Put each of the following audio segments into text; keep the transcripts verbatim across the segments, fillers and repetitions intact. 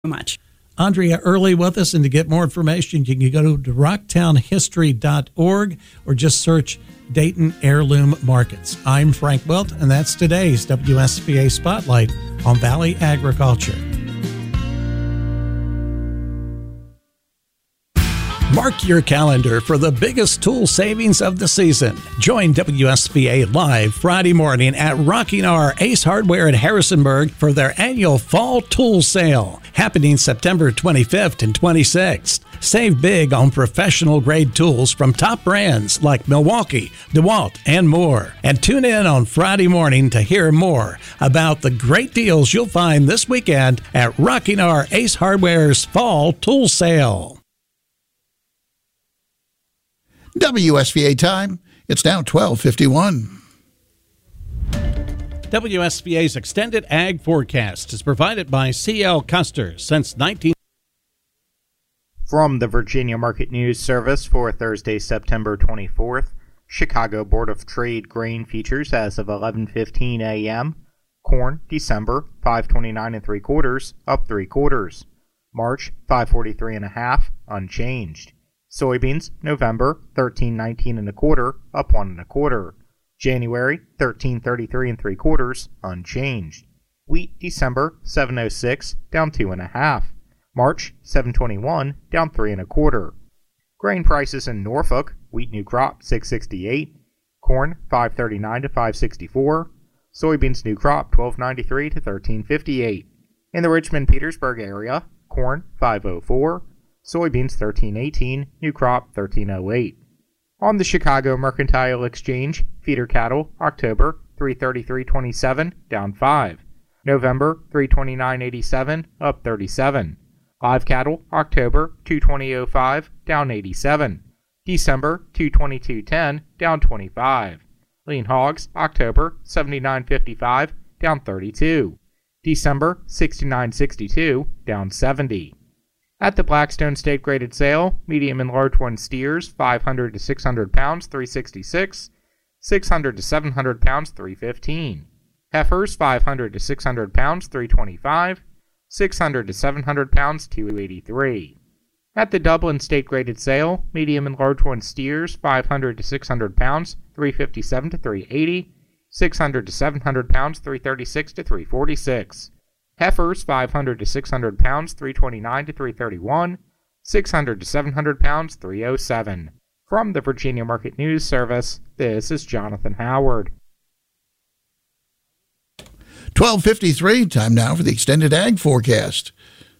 much. Andrea Early with us, and to get more information, you can go to rocktown history dot org or just search Dayton Heirloom Markets. I'm Frank Wilt, and that's today's W S V A Spotlight on Valley Agriculture. Mark your calendar for the biggest tool savings of the season. Join W S V A live Friday morning at Rocking R Ace Hardware in Harrisonburg for their annual Fall Tool Sale, happening September twenty-fifth and twenty-sixth. Save big on professional-grade tools from top brands like Milwaukee, DeWalt, and more. And tune in on Friday morning to hear more about the great deals you'll find this weekend at Rocking R Ace Hardware's Fall Tool Sale. W S V A time, it's now twelve fifty-one. W S V A's Extended Ag Forecast is provided by C L Custer since nineteen... From the Virginia Market News Service for Thursday, September twenty-fourth, Chicago Board of Trade grain futures as of eleven fifteen a.m. Corn, December, five twenty-nine and three quarters, up three quarters. March, five forty-three and a half, unchanged. Soybeans, November, thirteen nineteen and a quarter, up one and a quarter. January, thirteen thirty-three and three quarters, unchanged. Wheat, December, seven oh six, down two and a half. March, seven twenty-one, down three and a quarter. Grain prices in Norfolk: wheat new crop six sixty-eight, corn five thirty-nine to five sixty-four, soybeans new crop twelve ninety-three to thirteen fifty-eight. In the Richmond-Petersburg area, corn five oh four, soybeans thirteen eighteen, new crop thirteen oh eight. On the Chicago Mercantile Exchange, feeder cattle, October, three thirty-three twenty-seven, down five. November, three twenty-nine eighty-seven, up thirty-seven. Live cattle, October, two twenty oh five, down eighty-seven. December, two twenty-two ten, down twenty-five. Lean hogs, October, seventy-nine fifty-five, down thirty-two. December, sixty-nine sixty-two, down seventy. At the Blackstone State Graded Sale, medium and large one steers, five hundred to six hundred pounds, three sixty-six, six hundred to seven hundred pounds, three fifteen. Heifers, five hundred to six hundred pounds, three twenty-five, six hundred to seven hundred pounds, two eighty-three. At the Dublin State Graded Sale, medium and large one steers, five hundred to six hundred pounds, three fifty-seven to three eighty, six hundred to seven hundred pounds, three thirty-six to three forty-six. Heifers, five hundred to six hundred pounds, three twenty-nine to three thirty-one, six hundred to seven hundred pounds, three oh seven. From the Virginia Market News Service, this is Jonathan Howard. twelve fifty-three, time now for the Extended Ag Forecast.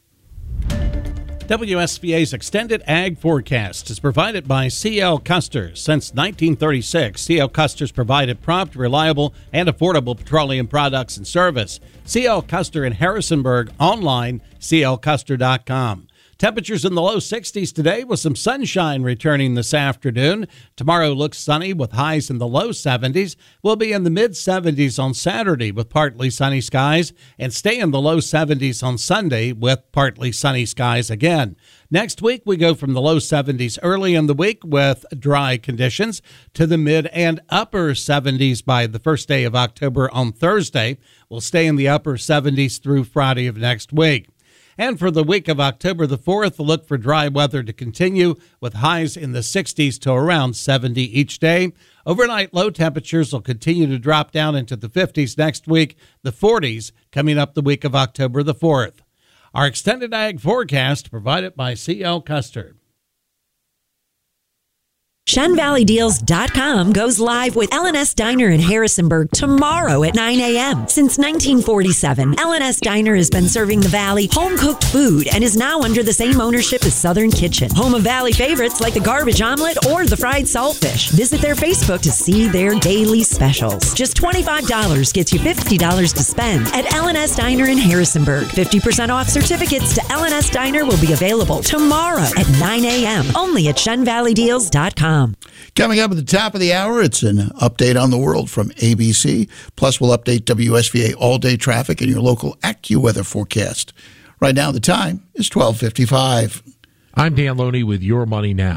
W S V A's Extended Ag Forecast is provided by C L Custer. Since nineteen thirty-six, C L Custer's provided prompt, reliable, and affordable petroleum products and service. C L Custer in Harrisonburg, online, c l custer dot com. Temperatures in the low sixties today with some sunshine returning this afternoon. Tomorrow looks sunny with highs in the low seventies. We'll be in the mid seventies on Saturday with partly sunny skies and stay in the low seventies on Sunday with partly sunny skies again. Next week, we go from the low seventies early in the week with dry conditions to the mid and upper seventies by the first day of October on Thursday. We'll stay in the upper seventies through Friday of next week. And for the week of October the fourth, look for dry weather to continue with highs in the sixties to around seventy each day. Overnight low temperatures will continue to drop down into the fifties next week, the forties coming up the week of October the fourth. Our Extended Ag Forecast provided by C L Custer. Shen Valley Deals dot com goes live with L and S Diner in Harrisonburg tomorrow at nine a.m. Since nineteen forty-seven, L and S Diner has been serving the Valley home-cooked food and is now under the same ownership as Southern Kitchen, home of Valley favorites like the garbage omelet or the fried saltfish. Visit their Facebook to see their daily specials. Just twenty-five dollars gets you fifty dollars to spend at L and S Diner in Harrisonburg. fifty percent off certificates to L and S Diner will be available tomorrow at nine a.m. only at Shen Valley Deals dot com. Coming up at the top of the hour, it's an update on the world from A B C. Plus, we'll update W S V A all-day traffic and your local AccuWeather forecast. Right now, the time is twelve fifty-five. I'm Dan Loney with Your Money Now.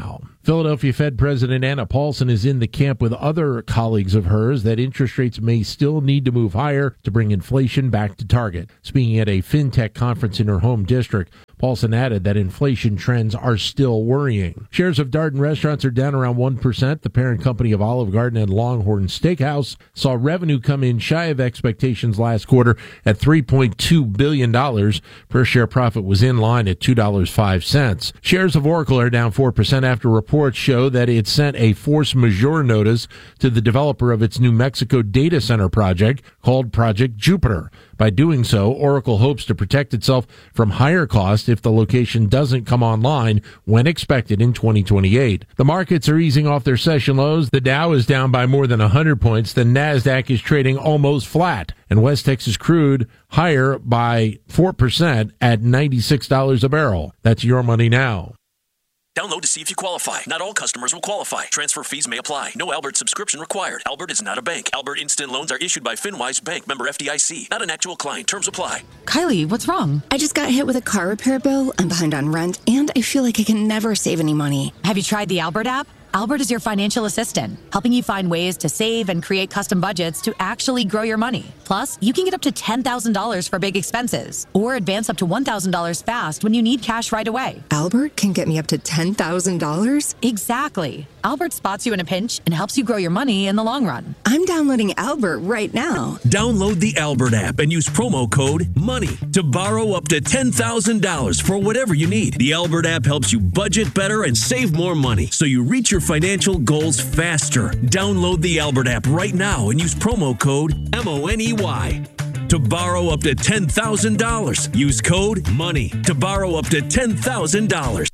Philadelphia Fed President Anna Paulson is in the camp with other colleagues of hers that interest rates may still need to move higher to bring inflation back to target. Speaking at a fintech conference in her home district, Paulson added that inflation trends are still worrying. Shares of Darden Restaurants are down around one percent. The parent company of Olive Garden and Longhorn Steakhouse saw revenue come in shy of expectations last quarter at three point two billion dollars. Per share profit was in line at two dollars and five cents. Shares of Oracle are down four percent after reports show that it sent a force majeure notice to the developer of its New Mexico data center project called Project Jupiter. By doing so, Oracle hopes to protect itself from higher costs if the location doesn't come online when expected in twenty twenty-eight. The markets are easing off their session lows. The Dow is down by more than one hundred points. The NASDAQ is trading almost flat. And West Texas crude higher by four percent at ninety-six dollars a barrel. That's Your Money Now. Download to see if you qualify. Not all customers will qualify. Transfer fees may apply. No Albert subscription required. Albert is not a bank. Albert Instant Loans are issued by FinWise Bank, member F D I C. Not an actual client. Terms apply. Kylie, what's wrong? I just got hit with a car repair bill. I'm behind on rent, and I feel like I can never save any money. Have you tried the Albert app? Albert is your financial assistant, helping you find ways to save and create custom budgets to actually grow your money. Plus, you can get up to ten thousand dollars for big expenses or advance up to one thousand dollars fast when you need cash right away. Albert can get me up to ten thousand dollars? Exactly. Albert spots you in a pinch and helps you grow your money in the long run. I'm downloading Albert right now. Download the Albert app and use promo code MONEY to borrow up to ten thousand dollars for whatever you need. The Albert app helps you budget better and save more money so you reach your financial goals faster. Download the Albert app right now and use promo code M O N E Y to borrow up to ten thousand dollars. Use code MONEY to borrow up to ten thousand dollars.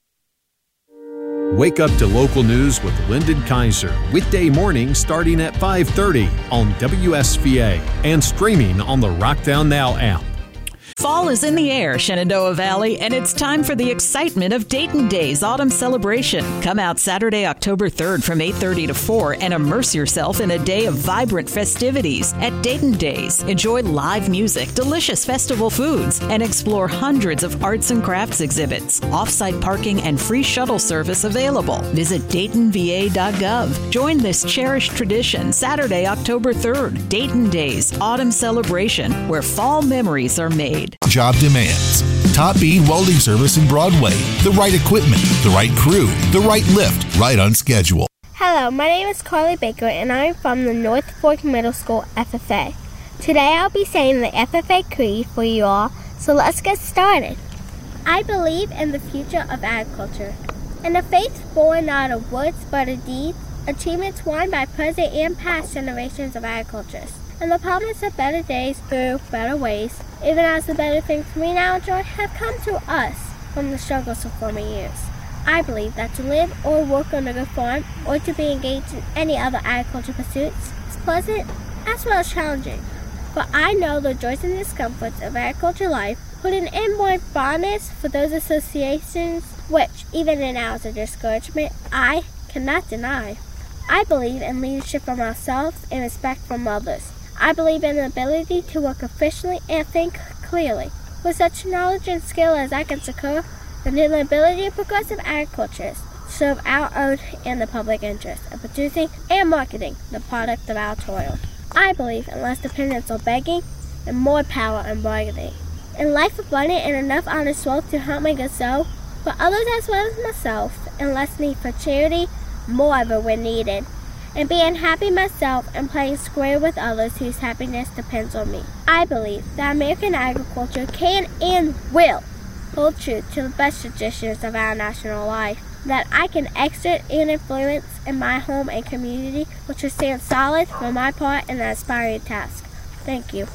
Wake up to local news with Lyndon Kaiser. Weekday mornings starting at five thirty on W S V A and streaming on the Rockdown Now app. Fall is in the air, Shenandoah Valley, and it's time for the excitement of Dayton Days Autumn Celebration. Come out Saturday, October third from eight thirty to four and immerse yourself in a day of vibrant festivities at Dayton Days. Enjoy live music, delicious festival foods, and explore hundreds of arts and crafts exhibits. Off-site parking and free shuttle service available. Visit Dayton V A dot gov. Join this cherished tradition Saturday, October third. Dayton Days Autumn Celebration, where fall memories are made. Job demands. Top Bead Welding Service in Broadway. The right equipment, the right crew, the right lift, right on schedule. Hello, my name is Carly Baker, and I'm from the North Fork Middle School F F A. Today I'll be saying the F F A Creed for you all, so let's get started. I believe in the future of agriculture, and a faith born not of words but of deeds, achievements won by present and past generations of agriculturists, and the promise of better days through better ways, even as the better things we now enjoy have come to us from the struggles of former years. I believe that to live or work on a good farm, or to be engaged in any other agriculture pursuits, is pleasant as well as challenging. But I know the joys and discomforts of agriculture life put an inborn fondness for those associations which, even in hours of discouragement, I cannot deny. I believe in leadership from ourselves and respect from others. I believe in the ability to work efficiently and think clearly. With such knowledge and skill as I can secure, and in the ability of progressive agriculturists to serve our own and the public interest of producing and marketing the product of our toil. I believe in less dependence on begging and more power in bargaining. In life abundant and enough honest wealth to help make us so, for others as well as myself, and less need for charity, more of it when needed. And being happy myself and playing square with others whose happiness depends on me. I believe that American agriculture can and will hold true to the best traditions of our national life, that I can exert and influence in my home and community, which will stand solid for my part in the aspiring task. Thank you.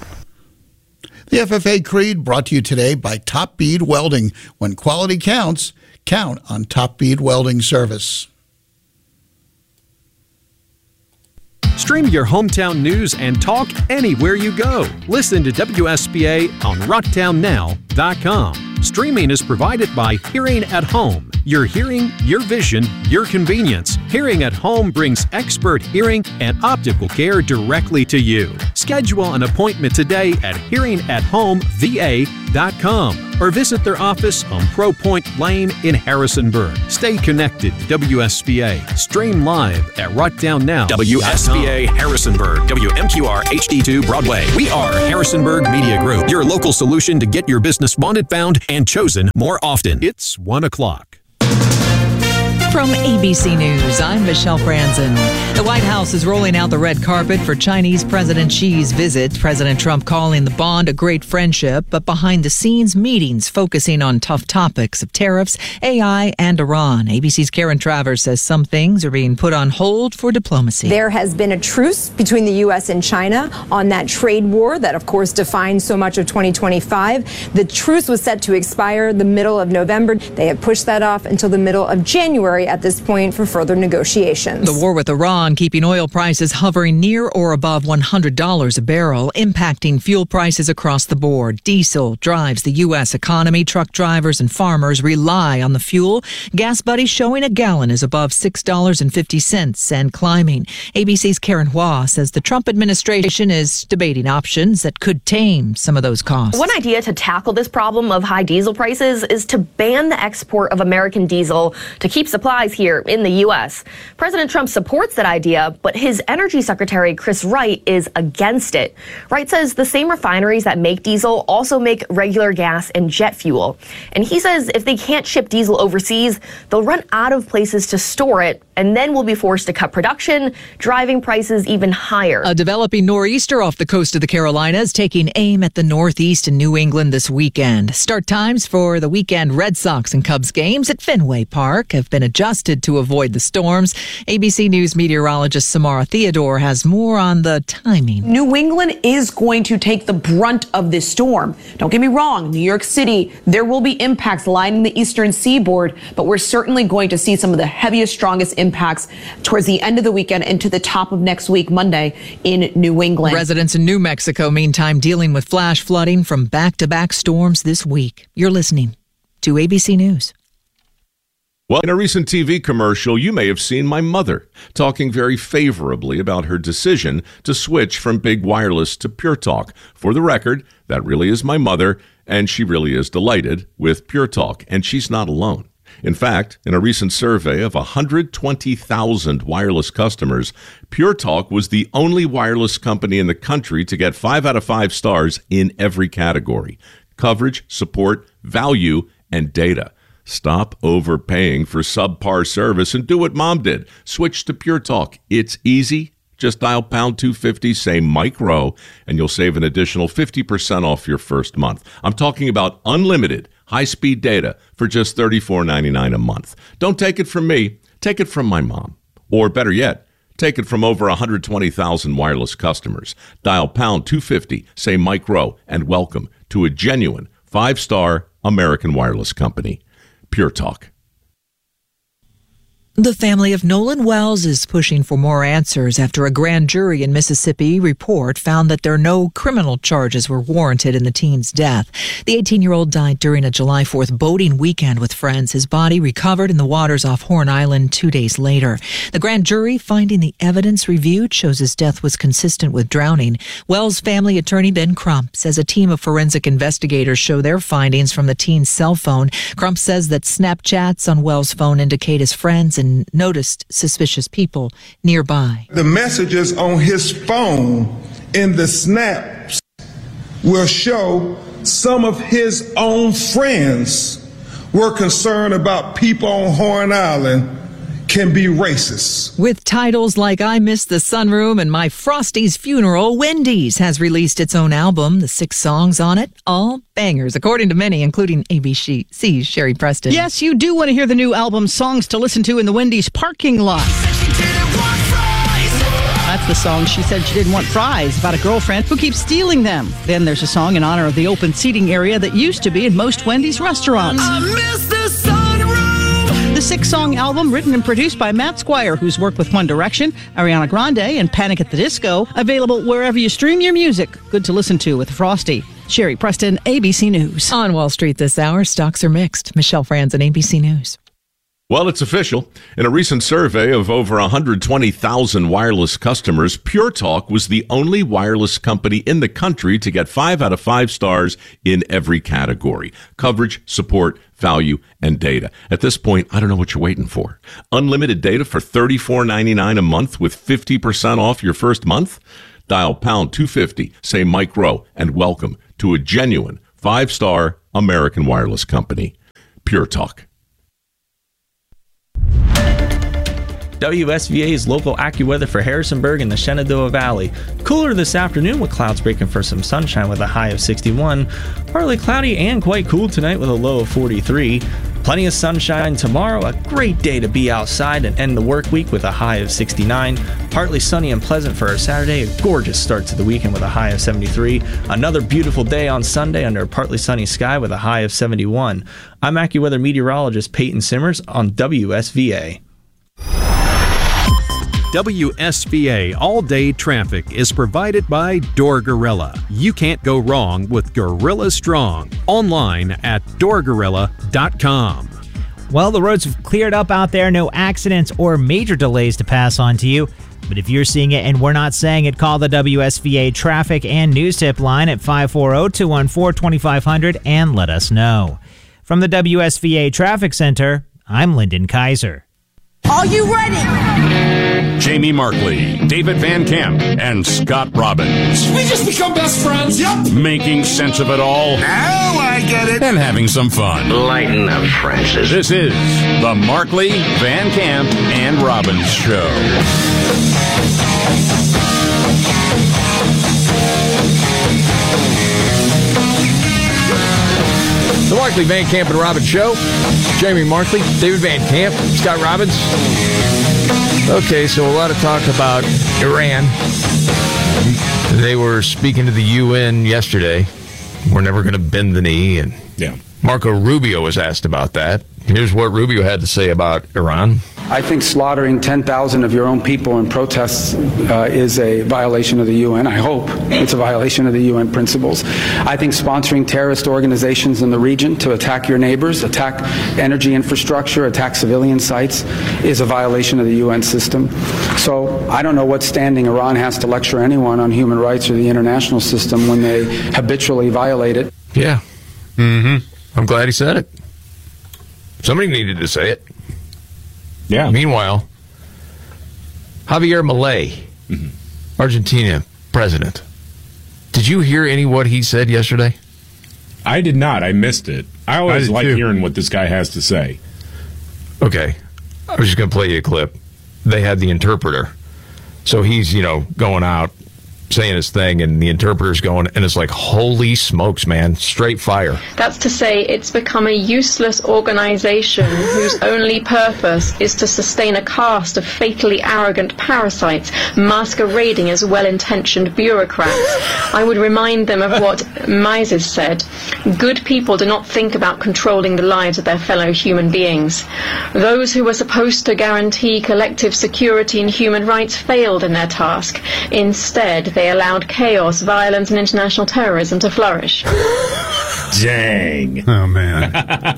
The F F A Creed brought to you today by Top Bead Welding. When quality counts, count on Top Bead Welding Service. Stream your hometown news and talk anywhere you go. Listen to W S B A on rocktown now dot com. Streaming is provided by Hearing at Home. Your hearing, your vision, your convenience. Hearing at Home brings expert hearing and optical care directly to you. Schedule Schedule an appointment today at hearing at home v a dot com or visit their office on Pro Point Lane in Harrisonburg. Stay connected to W S B A. Stream live at rockdown now dot com. W S B A Harrisonburg, W M Q R H D two Broadway. We are Harrisonburg Media Group, your local solution to get your business wanted, found, and chosen more often. It's one o'clock. From A B C News, I'm Michelle Franzen. The White House is rolling out the red carpet for Chinese President Xi's visit. President Trump calling the bond a great friendship, but behind the scenes meetings focusing on tough topics of tariffs, A I, and Iran. A B C's Karen Travers says some things are being put on hold for diplomacy. There has been a truce between the U S and China on that trade war that, of course, defines so much of twenty twenty-five. The truce was set to expire the middle of November. They have pushed that off until the middle of January at this point for further negotiations. The war with Iran keeping oil prices hovering near or above one hundred dollars a barrel, impacting fuel prices across the board. Diesel drives the U S economy. Truck drivers and farmers rely on the fuel. Gas Buddy showing a gallon is above six dollars and fifty cents and climbing. A B C's Karen Hua says the Trump administration is debating options that could tame some of those costs. One idea to tackle this problem of high diesel prices is to ban the export of American diesel to keep supplies here in the U S. President Trump supports that idea, but his Energy Secretary Chris Wright is against it. Wright says the same refineries that make diesel also make regular gas and jet fuel. And he says if they can't ship diesel overseas, they'll run out of places to store it, and then we'll be forced to cut production, driving prices even higher. A developing nor'easter off the coast of the Carolinas taking aim at the Northeast and New England this weekend. Start times for the weekend Red Sox and Cubs games at Fenway Park have been adjusted to avoid the storms. A B C News meteorologist Samara Theodore has more on the timing. New England is going to take the brunt of this storm. Don't get me wrong, New York City, there will be impacts lining the eastern seaboard, but we're certainly going to see some of the heaviest, strongest impacts towards the end of the weekend into the top of next week, Monday, in New England. Residents in New Mexico, meantime, dealing with flash flooding from back-to-back storms this week. You're listening to A B C News. Well, in a recent T V commercial, you may have seen my mother talking very favorably about her decision to switch from big wireless to Pure Talk. For the record, that really is my mother, and she really is delighted with Pure Talk, and she's not alone. In fact, in a recent survey of one hundred twenty thousand wireless customers, Pure Talk was the only wireless company in the country to get five out of five stars in every category: coverage, support, value, and data. Stop overpaying for subpar service and do what Mom did. Switch to Pure Talk. It's easy. Just dial pound two fifty, say Mike Rowe, and you'll save an additional fifty percent off your first month. I'm talking about unlimited high-speed data for just thirty-four ninety-nine a month. Don't take it from me. Take it from my mom. Or better yet, take it from over one hundred twenty thousand wireless customers. Dial pound two fifty, say Mike Rowe, and welcome to a genuine five-star American wireless company. Pure Talk. The family of Nolan Wells is pushing for more answers after a grand jury in Mississippi report found that there no criminal charges were warranted in the teen's death. The eighteen-year-old died during a July fourth boating weekend with friends. His body recovered in the waters off Horn Island two days later. The grand jury finding the evidence reviewed shows his death was consistent with drowning. Wells' family attorney Ben Crump says a team of forensic investigators show their findings from the teen's cell phone. Crump says that Snapchats on Wells' phone indicate his friends and noticed suspicious people nearby. The messages on his phone in the snaps will show some of his own friends were concerned about people on Horn Island can be racist. With titles like I Miss the Sunroom and My Frosty's Funeral, Wendy's has released its own album. The six songs on it, all bangers, according to many, including A B C's Sherry Preston. Yes, you do want to hear the new album Songs to Listen to in the Wendy's parking lot. That's the song She Said She Didn't Want Fries, about a girlfriend who keeps stealing them. Then there's a song in honor of the open seating area that used to be in most Wendy's restaurants. I miss the sunroom. The six-song album, written and produced by Matt Squire, who's worked with One Direction, Ariana Grande, and Panic at the Disco, available wherever you stream your music. Good to listen to with Frosty. Sherry Preston, A B C News. On Wall Street this hour, stocks are mixed. Michelle Franzen, A B C News. Well, it's official. In a recent survey of over one hundred twenty thousand wireless customers, Pure Talk was the only wireless company in the country to get five out of five stars in every category: coverage, support, value, and data. At this point, I don't know what you're waiting for. Unlimited data for thirty-four ninety-nine a month with fifty percent off your first month? Dial pound two fifty, say Mike Rowe, and welcome to a genuine five-star American wireless company. Pure Talk. W S V A's local AccuWeather for Harrisonburg and the Shenandoah Valley. Cooler this afternoon with clouds breaking for some sunshine with a high of sixty-one. Partly cloudy and quite cool tonight with a low of forty-three. Plenty of sunshine tomorrow. A great day to be outside and end the work week with a high of sixty-nine. Partly sunny and pleasant for our Saturday. A gorgeous start to the weekend with a high of seventy-three. Another beautiful day on Sunday under a partly sunny sky with a high of seventy-one. I'm AccuWeather meteorologist Peyton Simmers on W S V A. W S V A All-Day Traffic is provided by Door Gorilla. You can't go wrong with Gorilla Strong. Online at door gorilla dot com. Well, the roads have cleared up out there. No accidents or major delays to pass on to you. But if you're seeing it and we're not saying it, call the W S V A Traffic and News Tip line at five four zero, two one four, two five zero zero and let us know. From the W S V A Traffic Center, I'm Lyndon Kaiser. Are you ready? Jamie Markley, David Van Camp, and Scott Robbins. We just become best friends. Yep. Making sense of it all. Now I get it. And having some fun. Lighten up, Francis. This is the Markley, Van Camp, and Robbins Show. The Markley, Van Camp, and Robbins Show. Jamie Markley, David Van Camp, Scott Robbins. Okay, so a lot of talk about Iran. They were speaking to the U N yesterday. We're never going to bend the knee. And yeah. Marco Rubio was asked about that. Here's what Rubio had to say about Iran. I think slaughtering ten thousand of your own people in protests uh, is a violation of the U N. I hope it's a violation of the U N principles. I think sponsoring terrorist organizations in the region to attack your neighbors, attack energy infrastructure, attack civilian sites is a violation of the U N system. So I don't know what standing Iran has to lecture anyone on human rights or the international system when they habitually violate it. Yeah. Mm-hmm. I'm glad he said it. Somebody needed to say it. Yeah. Meanwhile, Javier Milei, mm-hmm. Argentina president. Did you hear any what he said yesterday? I did not. I missed it. I always I like too. hearing what this guy has to say. Okay. I was just going to play you a clip. They had the interpreter. So he's, you know, going out, saying his thing, and the interpreter's going, and it's like, holy smokes, man, straight fire. That's to say it's become a useless organization whose only purpose is to sustain a caste of fatally arrogant parasites masquerading as well-intentioned bureaucrats. I would remind them of what Mises said: good people do not think about controlling the lives of their fellow human beings. Those who were supposed to guarantee collective security and human rights failed in their task. Instead, they They allowed chaos, violence, and international terrorism to flourish. Dang. Oh, man.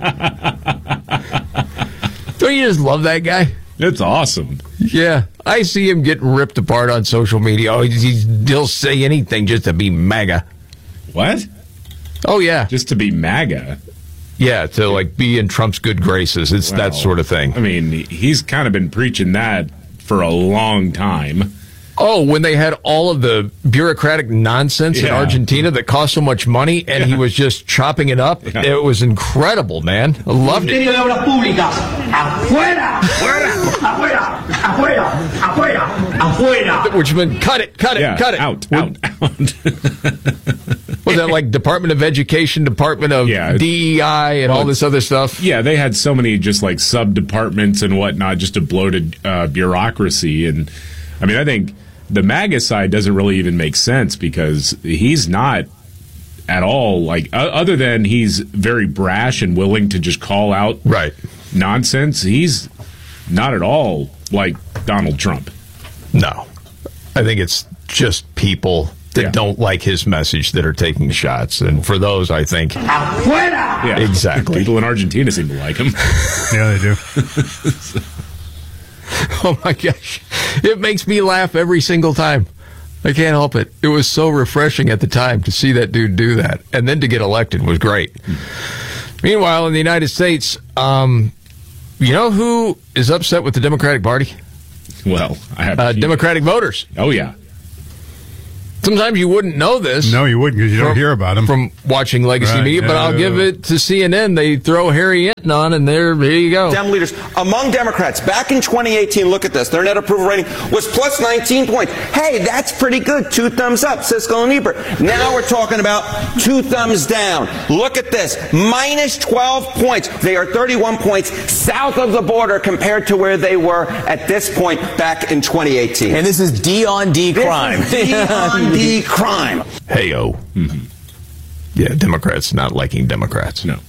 Don't you just love that guy? It's awesome. Yeah. I see him getting ripped apart on social media. Oh, he's, he'll say anything just to be MAGA. What? Oh, yeah. Just to be MAGA? Yeah, to, like, be in Trump's good graces. It's well, that sort of thing. I mean, he's kind of been preaching that for a long time. Oh, when they had all of the bureaucratic nonsense yeah. in Argentina that cost so much money, and yeah. he was just chopping it up. Yeah. It was incredible, man. I loved it. Which meant cut it, cut it, yeah, cut it. Out, out, out. Was that like Department of Education, Department of yeah, D E I, and well, all this other stuff? Yeah, they had so many just like sub-departments and whatnot, just a bloated uh, bureaucracy. And I mean, I think the MAGA side doesn't really even make sense because he's not at all like uh, other than he's very brash and willing to just call out right nonsense. He's not at all like Donald Trump. No, I think it's just people that Yeah. don't like his message that are taking shots. And for those, I think. Yeah, exactly. People in Argentina seem to like him. Yeah, they do. Oh, my gosh. It makes me laugh every single time. I can't help it. It was so refreshing at the time to see that dude do that. And then to get elected was great. Meanwhile, in the United States, um, you know who is upset with the Democratic Party? Well, I have uh, Democratic voters. Oh, yeah. Sometimes you wouldn't know this. No, you wouldn't because you don't hear about them. From watching legacy Right, media, but yeah. I'll give it to C N N. They throw Harry Enton on, and there, here you go. Dem leaders among Democrats back in twenty eighteen, look at this, their net approval rating was plus nineteen points. Hey, that's pretty good. Two thumbs up, Siskel and Ebert. Now we're talking about two thumbs down. Look at this, minus twelve points. They are thirty-one points south of the border compared to where they were at this point back in twenty eighteen. And this is D on D crime. D on D crime. Hey-o. Mm-hmm. Yeah, Democrats not liking Democrats. No.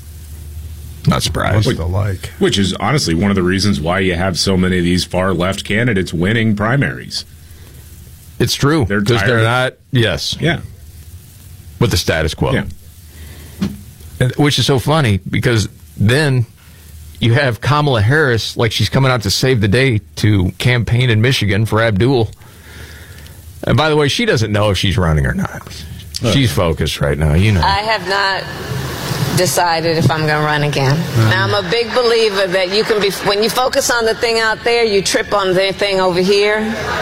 Not surprised. What's the like? Which is honestly one of the reasons why you have so many of these far left candidates winning primaries. It's true. They're Because tired they're of- not, yes. Yeah. With the status quo. Yeah. And, which is so funny because then you have Kamala Harris, like she's coming out to save the day to campaign in Michigan for Abdul. And by the way, she doesn't know if she's running or not. She's focused right now, you know. I have not decided if I'm going to run again. Now, I'm a big believer that you can be, when you focus on the thing out there, you trip on the thing over here.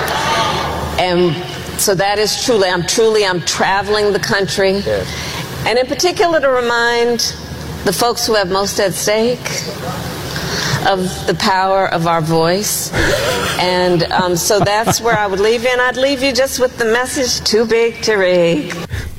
And so that is truly, I'm truly, I'm traveling the country. And in particular to remind the folks who have most at stake of the power of our voice. And um, so that's where I would leave you, and I'd leave you just with the message, too big to rig.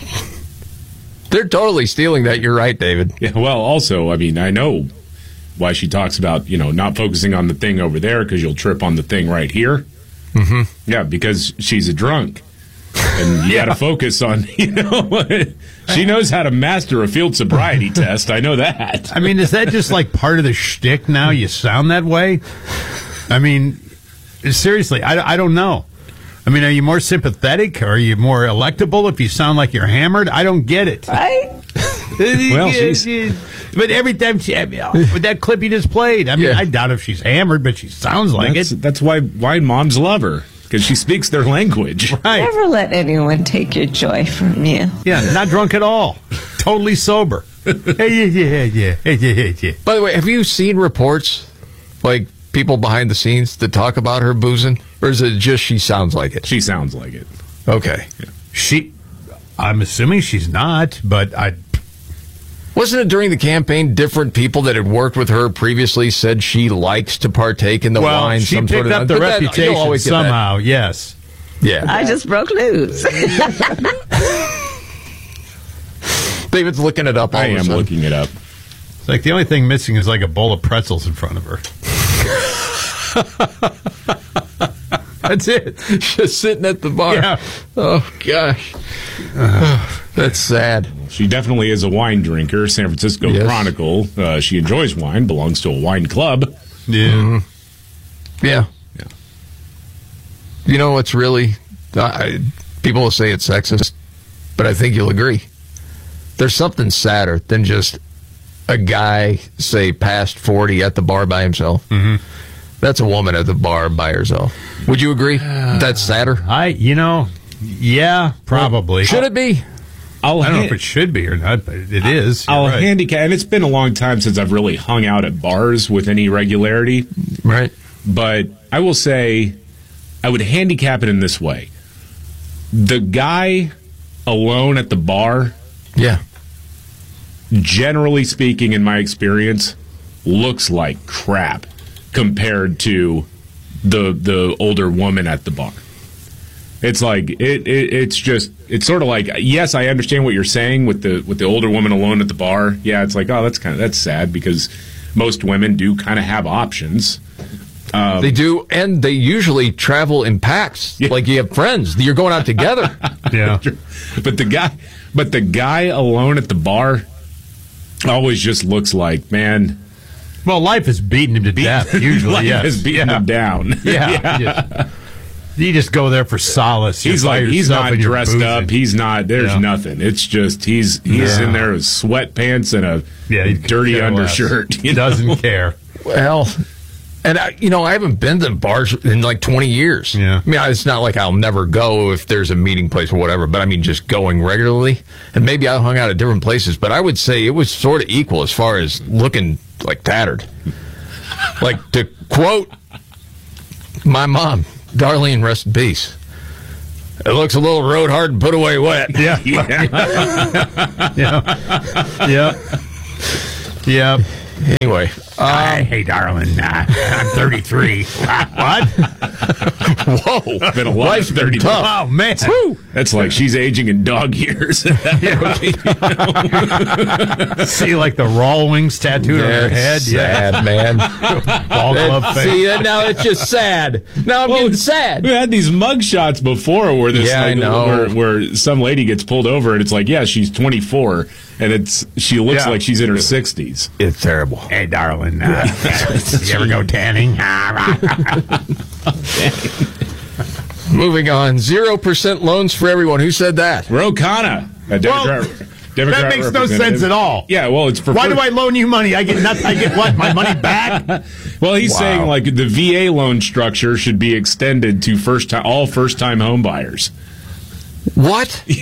They're totally stealing that. You're right, David. Yeah, well, also, I mean, I know why she talks about, you know, not focusing on the thing over there because you'll trip on the thing right here. Mm-hmm. Yeah, because she's a drunk. And you got to focus on, you know, she knows how to master a field sobriety test. I know that. I mean, is that just like part of the shtick now? You sound that way? I mean, seriously, I, I don't know. I mean, are you more sympathetic? Are you more electable if you sound like you're hammered? I don't get it. Right? Well, she's... But every time she, I mean, with that clip you just played, I mean, I doubt if she's hammered, but she sounds like that's, it. That's why why moms love her, because she speaks their language. Right. Never let anyone take your joy from you. Yeah, not drunk at all. Totally sober. Hey, yeah, yeah, yeah, hey, yeah, yeah, yeah. By the way, have you seen reports, like people behind the scenes that talk about her boozing? Or is it just she sounds like it? She sounds like it. Okay. Yeah. She, I'm assuming she's not, but I... Wasn't it during the campaign different people that had worked with her previously said she likes to partake in the well, wine? she some picked sort of, up the but that- you'll reputation always get that. somehow, yes. Yeah. I just broke loose. David's looking it up all I of a am sudden. looking it up. It's like the only thing missing is like a bowl of pretzels in front of her. That's it. Just sitting at the bar. Yeah. Oh, gosh. That's sad. She definitely is a wine drinker. San Francisco Yes. Chronicle. Uh, she enjoys wine, belongs to a wine club. Yeah. Mm-hmm. Yeah. Yeah. You know what's really... I, people will say it's sexist, but I think you'll agree. There's something sadder than just a guy, say, past forty at the bar by himself. Mm-hmm. That's a woman at the bar by herself. Would you agree? Uh, That's sadder? I, you know, yeah, probably. Should it be? I'll I don't know ha- if it should be or not, but it is. You're I'll right. handicap, and it's been a long time since I've really hung out at bars with any regularity. Right. But I will say, I would handicap it in this way: the guy alone at the bar, yeah, generally speaking, in my experience, looks like crap compared to the the older woman at the bar. It's like it, it it's just it's sort of like, yes, I understand what you're saying with the with the older woman alone at the bar. Yeah, it's like, oh, that's kind of that's sad because most women do kind of have options. Um, They do, and they usually travel in packs. Like you have friends, you're going out together. Yeah. But the guy, but the guy alone at the bar always just looks like, man. Well, life has beaten him to death. Usually, life yes. has beaten yeah. him down. Yeah. Yeah. Yes. You just go there for solace. He's You're by like he's yourself not and you're dressed boozing. up. He's not. There's Yeah. nothing. It's just he's he's Yeah. in there with sweatpants and a Yeah, he could dirty care undershirt. less. He doesn't care. Well, and I, you know, I haven't been to bars in like twenty years. Yeah. I mean, it's not like I'll never go if there's a meeting place or whatever, but I mean, just going regularly. And maybe I hung out at different places, but I would say it was sort of equal as far as looking like tattered. Like, to quote my mom, Darlene, rest in peace. It looks a little road hard and put away wet. Yeah. Yeah. yeah. Yeah. Yeah. Anyway. Um, hey, darling, uh, I'm thirty-three. What? Whoa. Been a lot Life's of been thirty. tough. Oh, man. That's like she's aging in dog years. See, like the Rawlings tattooed on her head? Sad, yeah. man. Ball club That- face. See, that- now it's just sad. Now I'm getting sad. We had these mug shots before where this Yeah, I like, know. Where, where some lady gets pulled over and it's like, yeah, she's twenty-four and it's she looks Yeah. like she's in her sixties. It's terrible. Hey, darling, uh, you ever go tanning? Moving on. Zero percent loans for everyone. Who said that? Ro Khanna, a Democrat, Well, Democrat that makes no representative. sense at all. Yeah, well, it's for Why do I loan you money? I get nothing. I get what? My money back? Well, he's Wow. saying like the V A loan structure should be extended to first time all first time home buyers. What?